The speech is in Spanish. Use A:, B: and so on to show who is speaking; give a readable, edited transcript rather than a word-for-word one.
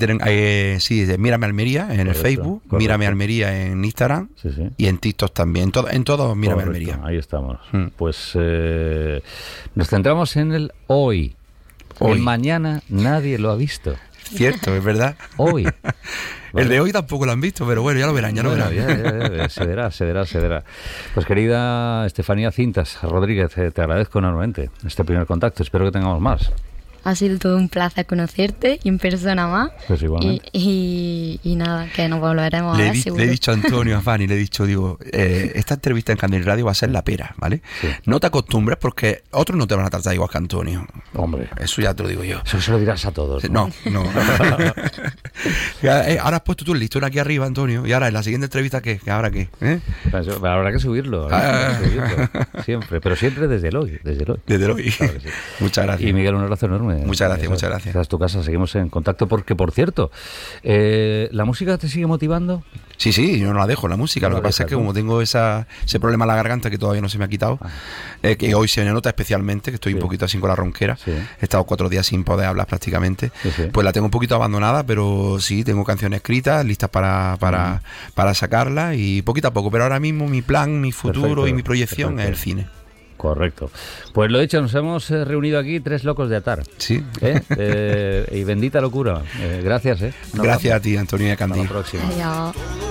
A: sí, Mírame Almería en el Facebook,
B: correcto.
A: Mírame Almería en Instagram y en TikTok también. En todo Mírame Almería.
B: Ahí estamos. Pues nos centramos en el hoy. El mañana nadie lo ha visto.
A: Cierto, es verdad.
B: Hoy.
A: El de hoy tampoco lo han visto, pero bueno, ya lo verán,
B: Ya, se verá. Pues querida Estefanía Cintas Rodríguez, te agradezco enormemente este primer contacto. Espero que tengamos más.
C: Ha sido todo un placer conocerte y en persona más.
B: Pues igualmente.
C: Y nada, que nos volveremos a ver seguro.
A: Le he dicho a Antonio, a Fanny, digo, esta entrevista en Candel Radio va a ser la pera, ¿vale? Sí. No te acostumbres porque otros no te van a tratar igual que Antonio.
B: Hombre.
A: Eso ya te lo digo yo.
B: Eso se lo dirás a todos.
A: No. Ahora has puesto tú el listón aquí arriba, Antonio, y ahora en la siguiente entrevista, ¿qué? ¿Ahora qué?
B: Habrá que subirlo. Siempre, pero siempre desde el hoy.
A: Desde el hoy. Claro que sí. Muchas gracias.
B: Y Miguel, un abrazo enorme.
A: Muchas gracias.
B: Esta es tu casa, seguimos en contacto porque, por cierto, ¿la música te sigue motivando?
A: Sí, yo no la dejo, la música. Lo que pasa es que como tengo ese problema en la garganta que todavía no se me ha quitado, que hoy se me nota especialmente, que estoy un poquito así con la ronquera, he estado 4 días sin poder hablar prácticamente, pues la tengo un poquito abandonada, pero sí, tengo canciones escritas, listas para sacarlas y poquito a poco, pero ahora mismo mi plan, mi futuro y mi proyección es el cine.
B: Correcto. Pues lo dicho, nos hemos reunido aquí 3 locos de atar.
A: Sí.
B: Y bendita locura. Gracias,
A: Gracias a ti, Antonio de Candí.
B: Hasta la próxima.
C: Adiós.